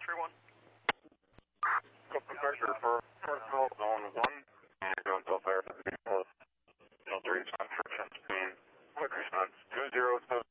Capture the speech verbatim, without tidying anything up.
three one. Open pressure for personal zone one. And you're going so far to the vehicle. No three response for ten speed. Quick response two zero seven.